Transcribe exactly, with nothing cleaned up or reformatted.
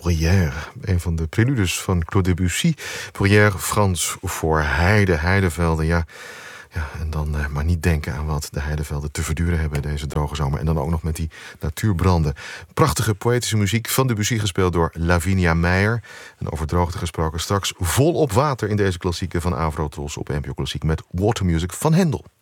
Bruyère, een van de preludes van Claude Debussy. Bruyère, Frans voor heide, heidevelden, ja. Ja, en dan uh, maar niet denken aan wat de heidevelden te verduren hebben deze droge zomer. En dan ook nog met die natuurbranden. Prachtige poëtische muziek van Debussy gespeeld door Lavinia Meijer. En over droogte gesproken straks volop water in deze klassieke van Avrotros op N P O Klassiek met Water Music van Hendel.